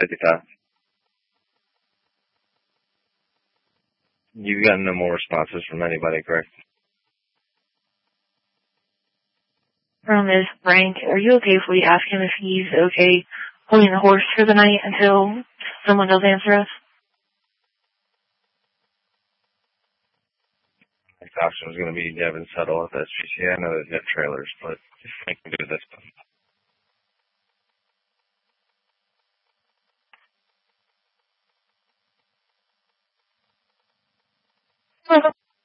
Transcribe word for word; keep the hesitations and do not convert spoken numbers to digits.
fifty-five. You've gotten no more responses from anybody, correct? From is Frank. Are you okay if we ask him if he's okay holding the horse for the night until someone does answer us? Next option was going to be Devin Settle at the S P C A. I know there's no trailers, but if Frank can do this.